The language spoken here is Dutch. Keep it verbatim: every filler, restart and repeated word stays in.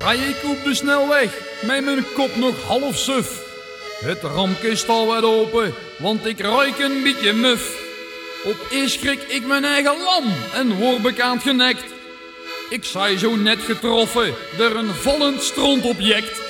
Rij ik op de snelweg, met mijn kop nog half suf. Het rampje staat wat open, want ik ruik een beetje muf. Opeens schrik ik mijn eigen lam en word bekend genekt. Ik zei zo net getroffen door een vallend strontobject.